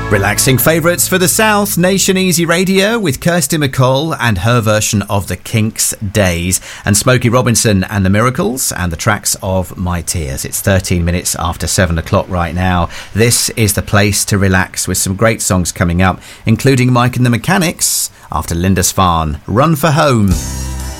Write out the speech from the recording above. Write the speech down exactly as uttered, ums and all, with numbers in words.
Relaxing favourites for the South, Nation Easy Radio with Kirsty MacColl and her version of the Kinks' Days, and Smokey Robinson and the Miracles and the tracks of My Tears. It's thirteen minutes after seven o'clock right now. This is the place to relax with some great songs coming up, including Mike and the Mechanics after Linda Svan, Run for Home.